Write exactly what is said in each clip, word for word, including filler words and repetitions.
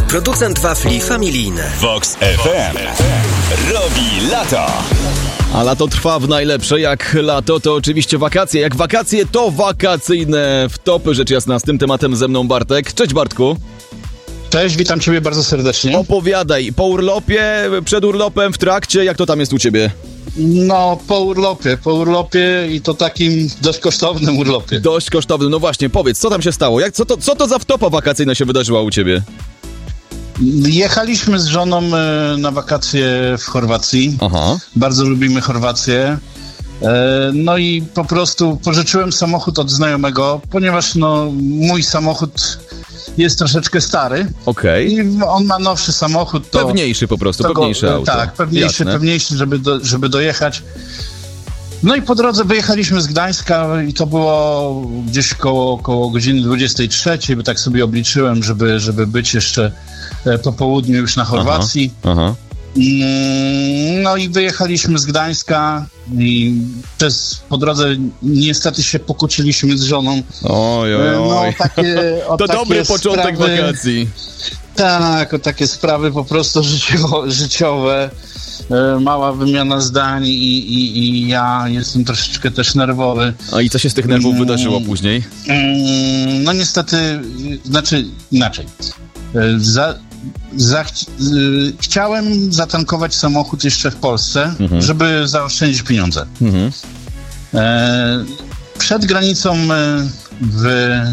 producent wafli familijne. Vox F M robi lato. A lato trwa w najlepsze. Jak lato, to oczywiście wakacje. Jak wakacje, to wakacyjne wtopy. Rzecz jasna, z tym tematem ze mną Bartek. Cześć Bartku. Cześć, witam Ciebie bardzo serdecznie. Opowiadaj, po urlopie, przed urlopem, w trakcie, jak to tam jest u Ciebie? No, po urlopie, po urlopie i to takim dość kosztownym urlopie. Dość kosztownym, no właśnie, powiedz, co tam się stało? Jak, co, to, co to za wtopa wakacyjna się wydarzyła u Ciebie? Jechaliśmy z żoną e, na wakacje w Chorwacji. Aha. Bardzo lubimy Chorwację. E, no i po prostu pożyczyłem samochód od znajomego, ponieważ no mój samochód jest troszeczkę stary. Okej. I on ma nowszy samochód. To, Pewniejszy po prostu, to pewniejsze go, auto. Tak, pewniejszy, Jasne. pewniejszy, żeby, do, żeby dojechać. No i po drodze wyjechaliśmy z Gdańska i to było gdzieś koło, koło godziny dwudziestej trzeciej, bo tak sobie obliczyłem, żeby, żeby być jeszcze po południu już na Chorwacji. Aha, aha. No i wyjechaliśmy z Gdańska i przez, po drodze niestety się pokłóciliśmy z żoną. Oj, oj, oj. No, takie, o to takie dobry początek sprawy, wakacji. Tak, o takie sprawy po prostu życiowe, życiowe. Mała wymiana zdań i, i, i ja jestem troszeczkę też nerwowy. A i co się z tych nerwów mm. wydarzyło później? No niestety, znaczy inaczej. Za, za, chciałem zatankować samochód jeszcze w Polsce, mhm. żeby zaoszczędzić pieniądze. Mhm. E, przed granicą w,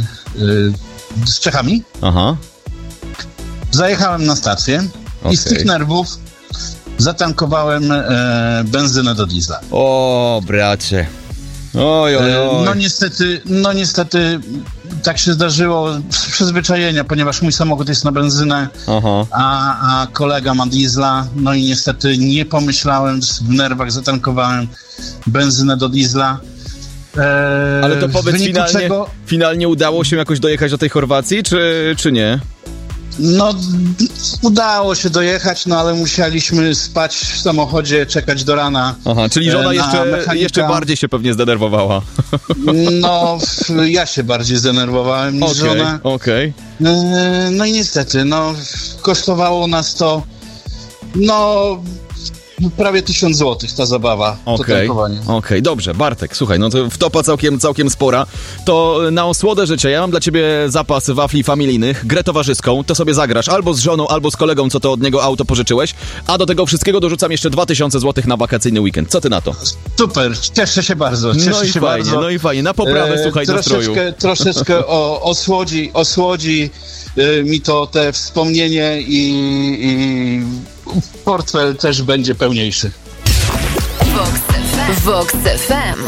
z Czechami Aha. zajechałem na stację okay. i z tych nerwów zatankowałem e, benzynę do diesla. O, bracie. Oj, oj, oj. No niestety, no niestety tak się zdarzyło z przyzwyczajenia, ponieważ mój samochód jest na benzynę, a, a kolega ma diesla. No i niestety nie pomyślałem, w nerwach zatankowałem benzynę do diesla. E, Ale to powiedz, finalnie, czego... finalnie udało się jakoś dojechać do tej Chorwacji, czy, czy nie? No, udało się dojechać, no ale musieliśmy spać w samochodzie, czekać do rana. Aha, czyli żona jeszcze, jeszcze bardziej się pewnie zdenerwowała. No, ja się bardziej zdenerwowałem niż okay, żona. Okej. Okay. No i niestety, no, kosztowało nas to, no... prawie tysiąc złotych ta zabawa. Okej, okay, okay, dobrze. Bartek, słuchaj, no to wtopa całkiem, całkiem spora. To na osłodę życia ja mam dla ciebie zapas wafli familijnych, grę towarzyską. To sobie zagrasz albo z żoną, albo z kolegą, co to od niego auto pożyczyłeś. A do tego wszystkiego dorzucam jeszcze dwa tysiące złotych na wakacyjny weekend. Co ty na to? Super, cieszę się bardzo. Cieszę no i się fajnie, bardzo. no i fajnie. Na poprawę, e, słuchaj, nastroju. Troszeczkę o, osłodzi, osłodzi y, mi to te wspomnienie i, i portfel też będzie pełniejszy. Vox F M. Vox F M.